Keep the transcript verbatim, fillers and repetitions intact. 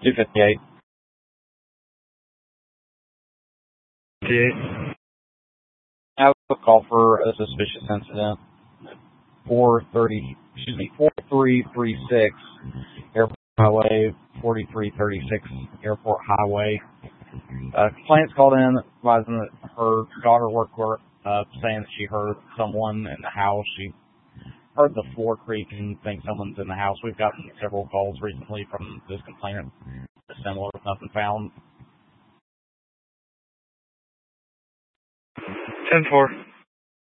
two fifty-eight. fifty-eight. I have a call for a suspicious incident. four thirty, excuse me, four three three six Airport Highway, forty-three thirty-six Airport Highway. Uh, complaints called in advising that her daughter worked for, uh, saying that she heard someone in the house. She heard the floor creak and thinks someone's in the house. We've gotten several calls recently from this complainant, similar, nothing found. ten four.